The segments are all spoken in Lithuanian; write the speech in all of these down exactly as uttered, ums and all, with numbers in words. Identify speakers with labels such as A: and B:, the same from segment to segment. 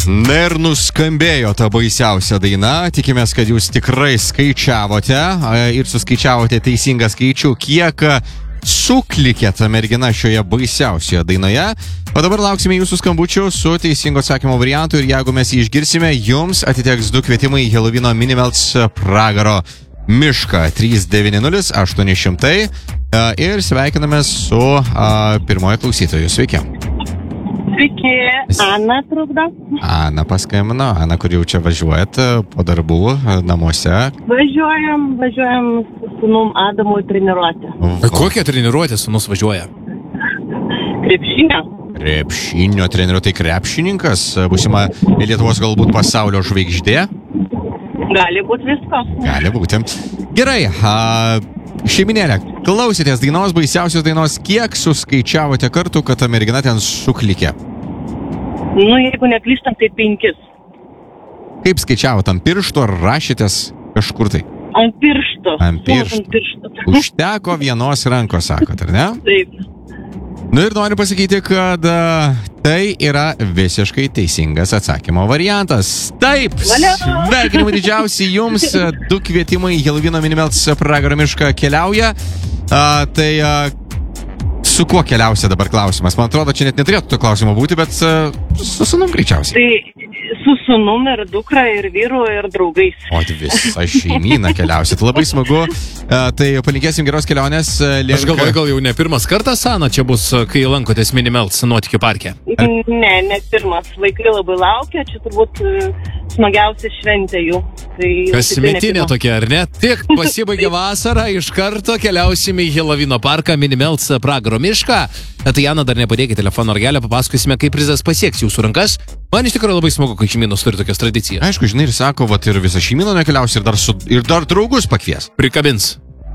A: Na ir nuskambėjo ta baisiausia daina. Tikimės, kad jūs tikrai skaičiavote ir suskaičiavote teisingą skaičių, kiek suklikė ta mergina šioje baisiausioje dainoje. O dabar lauksime jūsų skambučių su teisingo atsakymo variantu ir jeigu mes jį išgirsime, jums atiteks du kvietimai į Helovino Minimelts pragaro mišką trys devyni nulis aštuoni šimtai ir sveikiname su a, pirmojo klausytoju. Sveiki.
B: Sveiki, Ana trukdo.
A: Ana paskambino. Ana, kur jau čia važiuojat po darbų namuose?
B: Važiuojam, važiuojam su sūnum Adamu į treniruotę.
C: Kokią treniruotę sūnus važiuoja?
B: Krepšinio.
A: Krepšinio treniruotė, tai krepšininkas, būsima Lietuvos galbūt pasaulio žvaigždė?
B: Gali būti visko.
A: Gali būti. Gerai, a, šeiminėlė, klausėtės dainos, baisiausios dainos, kiek suskaičiavote kartų, kad ta mergina ten suklikė?
B: Nu, jeigu neklystam, tai penkis.
A: Kaip skaičiavote, ant piršto ar rašytės kažkur tai?
B: Ant piršto.
A: Ant piršto.
B: Ant piršto.
A: Užteko vienos rankos, sakot, ar ne?
B: Taip.
A: Nu ir noriu pasakyti, kad a, tai yra visiškai teisingas atsakymo variantas. Taip, sveikinimai didžiausi jums, du kvietimai į Helovino Minimelts pragaro mišką keliauja. A, tai a, su kuo keliausia dabar klausimas? Man atrodo, čia net neturėtų to klausimo būti, bet a, su sūnum greičiausiai.
B: Tai su sūnum ir dukra ir vyru ir draugais.
A: O visa šeimyna keliausit. Labai smagu. A, tai palinkėsim geros kelionės. Link...
C: Aš galvoju, gal jau ne pirmas kartas, Ana, čia bus, kai lankotės Minimelts nuotykių parke.
A: Ar...
B: Ne, ne pirmas. Vaikai labai laukia. Čia turbūt smagiausia šventė jų. Tai
C: kasmetinė tokia, ar ne? Tik pasibaigė vasarą, iš karto keliausime į Helovino parką Minimelts pragaro mišką. Tai Ana, dar nepadėkite telefono ragelio, papasakosime, kaip prizas pasieks jūsų rankas. Man iš tikrųjų labai smagu, kai šeiminos turi tokias tradicijas.
A: Aišku, žinai, ir sako, vat ir visą šeiminą nekeliaus ir dar, su, ir dar draugus pakvies.
C: Prikabins.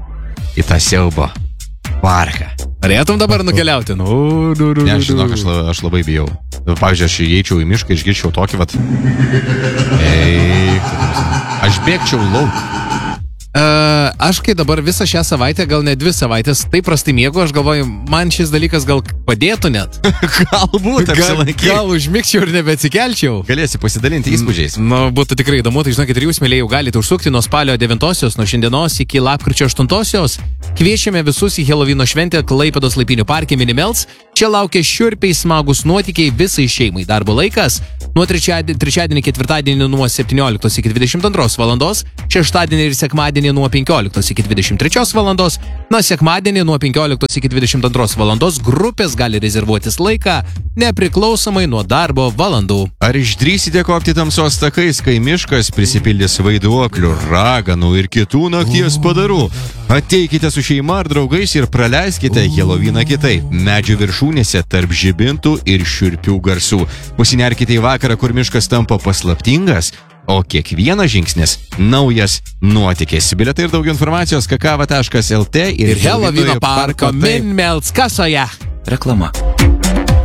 A: Į tą siaubo parką.
C: Norėtum dabar nukeliauti? Nu, nu, nu,
A: ne, aš žinok, aš, aš labai bijau. Pavyzdžiui, aš įeičiau į mišką, išgirčiau tokį, vat. Ei, aš bėgčiau lauk.
C: Uh, aš kai dabar visą šią savaitę, gal ne dvi savaitės, taip prastai miegu, aš galvoju, man šis dalykas gal padėtų net.
A: Galbūt, apsilankyk.
C: Gal, gal užmigčiau ir nebeatsikelčiau.
A: Galėsi pasidalinti įspūdžiais.
C: Nu, būtų tikrai įdomu, tai žinokit, ir jūs, mėlėjau, galite užsukti nuo spalio devintosios, nuo šiandienos iki lapkričio aštuntosios. Kviečiame visus į Helovino šventę Klaipėdos Laipinių parke Minimelts. Čia laukia šiurpiai smagus nuotykiai visai šeimai. Darbo laikas nuo trečiadienį, trečiadienį ketvirtadienį nuo septynioliktos iki dvidešimt antros valandos, šeštadienį ir sekmadienį nuo penkioliktos iki dvidešimt trečios valandos, nuo sekmadienį nuo penkioliktos iki dvidešimt antros valandos. Grupės gali rezervuotis laiką nepriklausomai nuo darbo valandų.
A: Ar išdrįsite kopti tamsos takais, kai miškas prisipildys vaiduoklių, raganų ir kitų nakties padarų? Ateikite su šeima ar draugais ir praleiskite Heloviną kitaip, medžių viršūnėse tarp žibintų ir šiurpių garsų. Pasinerkite į vakarą, kur miškas tampa paslaptingas, o kiekvienas žingsnis naujas nuotykis. Bilietai ir daugiau informacijos kakava taškas lt ir,
C: ir Helovino parko Minimelts kasoje.
D: Reklama.